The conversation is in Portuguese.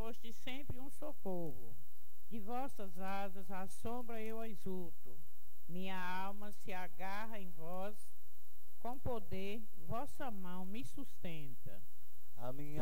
foste sempre um socorro. De vossas asas à sombra eu exulto. Minha alma se agarra em vós, com poder vossa mão me sustenta. A minha